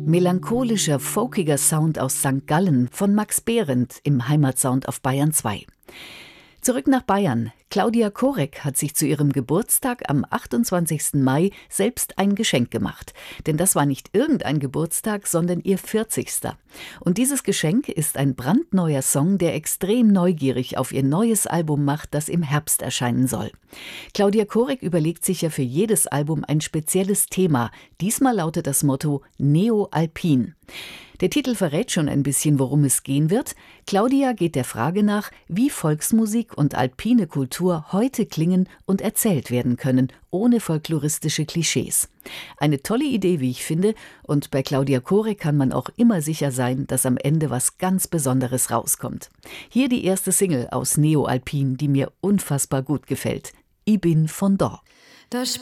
Melancholischer, folkiger Sound aus St. Gallen von Max Behrendt im Heimatsound auf Bayern 2. Zurück nach Bayern. Claudia Korek hat sich zu ihrem Geburtstag am 28. Mai selbst ein Geschenk gemacht. Denn das war nicht irgendein Geburtstag, sondern ihr 40. Und dieses Geschenk ist ein brandneuer Song, der extrem neugierig auf ihr neues Album macht, das im Herbst erscheinen soll. Claudia Korek überlegt sich ja für jedes Album ein spezielles Thema. Diesmal lautet das Motto Neo-Alpin. Der Titel verrät schon ein bisschen, worum es gehen wird. Claudia geht der Frage nach, wie Volksmusik und alpine Kultur heute klingen und erzählt werden können, ohne folkloristische Klischees. Eine tolle Idee, wie ich finde, und bei Claudia Korek kann man auch immer sicher sein, dass am Ende was ganz Besonderes rauskommt. Hier die erste Single aus Neo-Alpin, die mir unfassbar gut gefällt. Ich bin von da. Das